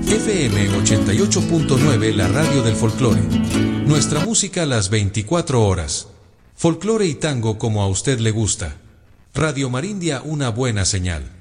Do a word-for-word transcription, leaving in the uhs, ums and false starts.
F M ochenta y ocho punto nueve, la radio del folclore. Nuestra música a las veinticuatro horas. Folclore y tango como a usted le gusta. Radio Marindia, una buena señal.